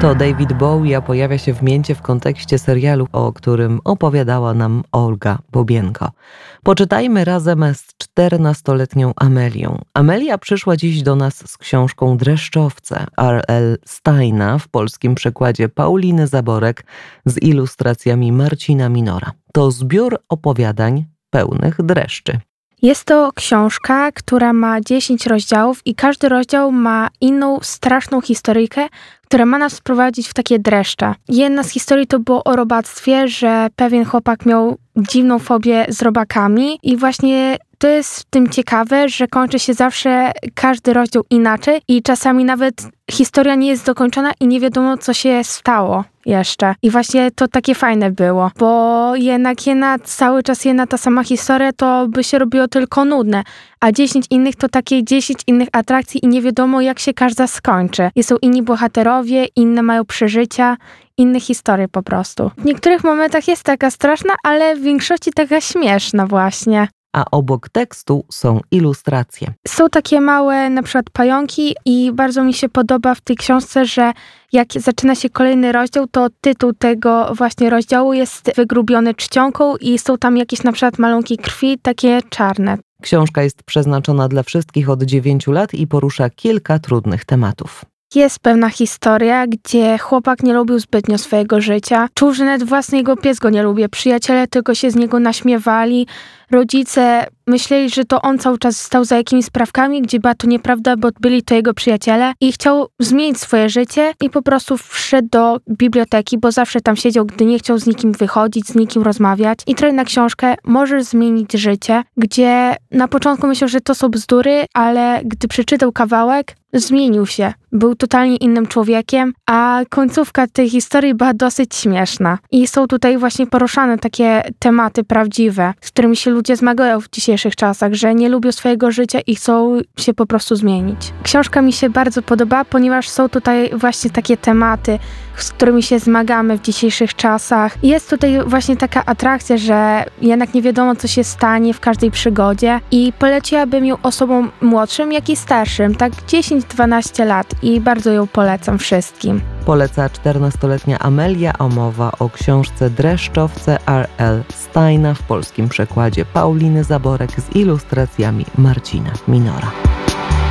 To David Bowie, a pojawia się w Mięcie w kontekście serialu, o którym opowiadała nam Olga Bobienko. Poczytajmy razem z 14-letnią Amelią. Amelia przyszła dziś do nas z książką Dreszczowce R.L. Steina, w polskim przekładzie Pauliny Zaborek, z ilustracjami Marcina Minora. To zbiór opowiadań pełnych dreszczy. Jest to książka, która ma 10 rozdziałów i każdy rozdział ma inną straszną historyjkę, która ma nas wprowadzić w takie dreszcze. Jedna z historii to było o robactwie, że pewien chłopak miał dziwną fobię z robakami i właśnie to jest w tym ciekawe, że kończy się zawsze każdy rozdział inaczej i czasami nawet historia nie jest dokończona i nie wiadomo, co się stało jeszcze. I właśnie to takie fajne było, bo jednak cały czas ta sama historia, to by się robiło tylko nudne, a 10 innych to takie 10 innych atrakcji i nie wiadomo, jak się każda skończy. I są inni bohaterowie, inne mają przeżycia, inne historie po prostu. W niektórych momentach jest taka straszna, ale w większości taka śmieszna właśnie. A obok tekstu są ilustracje. Są takie małe na przykład pająki i bardzo mi się podoba w tej książce, że jak zaczyna się kolejny rozdział, to tytuł tego właśnie rozdziału jest wygrubiony czcionką i są tam jakieś na przykład malunki krwi, takie czarne. Książka jest przeznaczona dla wszystkich od 9 lat i porusza kilka trudnych tematów. Jest pewna historia, gdzie chłopak nie lubił zbytnio swojego życia. Czuł, że nawet własny jego pies go nie lubi. Przyjaciele tylko się z niego naśmiewali. Rodzice myśleli, że to on cały czas stał za jakimiś sprawkami, gdzie była to nieprawda, bo byli to jego przyjaciele. I chciał zmienić swoje życie i po prostu wszedł do biblioteki, bo zawsze tam siedział, gdy nie chciał z nikim wychodzić, z nikim rozmawiać. I trafi na książkę Możesz zmienić życie, gdzie na początku myślał, że to są bzdury, ale gdy przeczytał kawałek, zmienił się. Był totalnie innym człowiekiem, a końcówka tej historii była dosyć śmieszna. I są tutaj właśnie poruszane takie tematy prawdziwe, z którymi się ludzie zmagają w dzisiejszych czasach, że nie lubią swojego życia i chcą się po prostu zmienić. Książka mi się bardzo podoba, ponieważ są tutaj właśnie takie tematy, z którymi się zmagamy w dzisiejszych czasach. Jest tutaj właśnie taka atrakcja, że jednak nie wiadomo, co się stanie w każdej przygodzie i poleciłabym ją osobom młodszym, jak i starszym, tak 10-12 lat i bardzo ją polecam wszystkim. Poleca 14-letnia Amelia, a mowa o książce Dreszczowce R.L. Steina w polskim przekładzie Pauliny Zaborek z ilustracjami Marcina Minora.